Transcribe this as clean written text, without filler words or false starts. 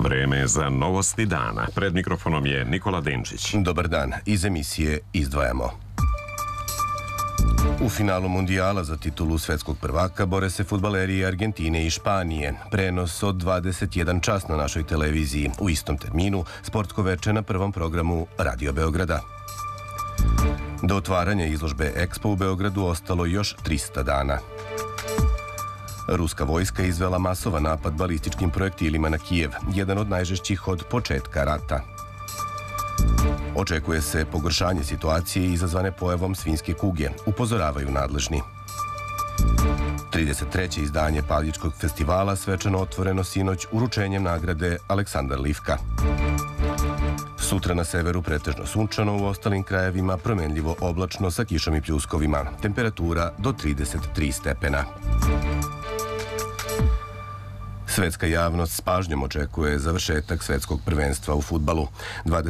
Vreme je za novosti dana. Pred mikrofonom je Nikola Denčić. Dobar dan. Iz emisije izdvajamo. U finalu mundijala za titulu svetskog prvaka bore se fudbaleri Argentine i Španije. Prenos od 21 čas na našoj televiziji. U istom terminu sportsko veče na prvom programu Radio Beograda. Do otvaranja izložbe Expo u Beogradu ostalo još 300 dana. Ruska vojska izvela masovan napad balističkim projektilima na Kijev, jedan od najžešćih od početka rata. Očekuje se pogoršanje situacije izazvane pojavom svinjske kuge, upozoravaju nadležni. 33. izdanje Pavličkog festivala svečano otvoreno sinoć uručenjem nagrade Aleksandar Livka. Sutra na severu pretežno sunčano, u ostalim krajevima promenljivo oblačno sa kišom i pljuskovima. Temperatura do 33 stepena. Svetska javnost s pažnjom očekuje završetak svetskog prvenstva u fudbalu.